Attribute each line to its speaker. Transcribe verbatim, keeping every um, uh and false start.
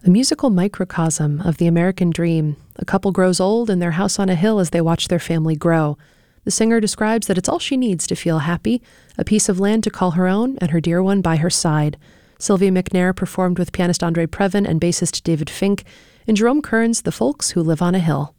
Speaker 1: A musical microcosm of the American dream. A couple grows old in their house on a hill as they watch their family grow. The singer describes that it's all she needs to feel happy, a piece of land to call her own, and her dear one by her side. Sylvia McNair performed with pianist Andre Previn and bassist David Fink in Jerome Kern's The Folks Who Live on a Hill.